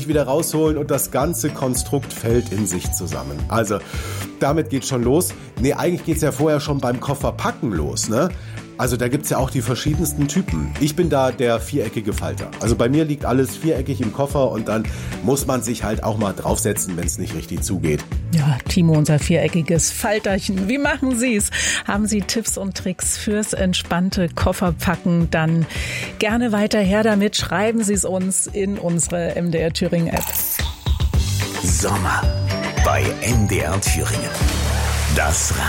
ich wieder rausholen und das ganze Konstrukt fällt in sich zusammen. Also, damit geht's schon los. Nee, eigentlich geht's ja vorher schon beim Kofferpacken los, ne? Also da gibt's ja auch die verschiedensten Typen. Ich bin da der viereckige Falter. Also bei mir liegt alles viereckig im Koffer und dann muss man sich halt auch mal draufsetzen, wenn es nicht richtig zugeht. Ja, Timo, unser viereckiges Falterchen. Wie machen Sie's? Haben Sie Tipps und Tricks fürs entspannte Kofferpacken? Dann gerne weiter her damit. Schreiben Sie es uns in unsere MDR Thüringen App. Sommer bei MDR Thüringen. Das